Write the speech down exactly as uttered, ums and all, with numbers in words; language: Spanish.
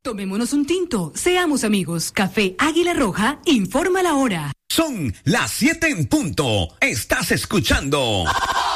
Tomémonos un tinto, seamos amigos. Café Águila Roja, informa la hora. Son las siete en punto. Estás escuchando